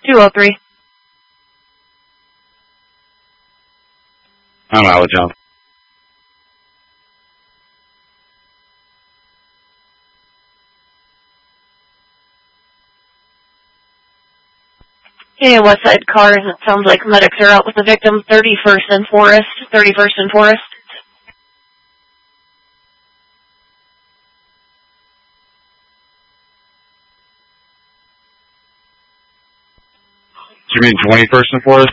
203. I'm out, John. Okay, West Side cars. It sounds like medics are out with the victim. 31st and Forest. 31st and Forest. You mean 21st and Forest?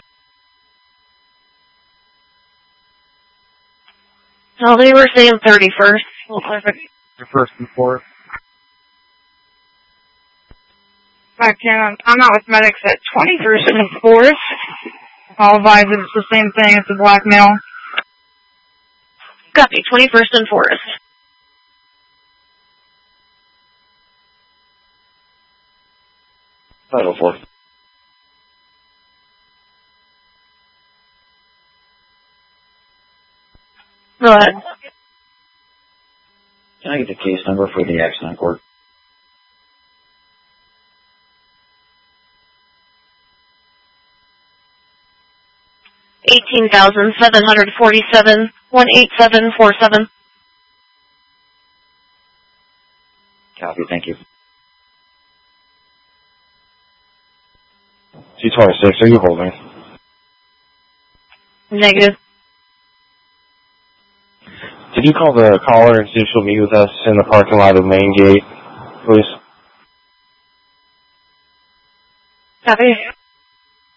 No, they were saying 31st. We'll clarify. 21st and Forest. I'm out with medics at 21st and Forest. All advise that it's the same thing. It's a black male. Copy. 21st and Forest. Title 4. Go ahead. Can I get the case number for the accident court? $18,747, 18747. Copy, thank you. C26, are you holding? Negative. Did you call the caller and see if she'll meet with us in the parking lot of the main gate, please? Copy.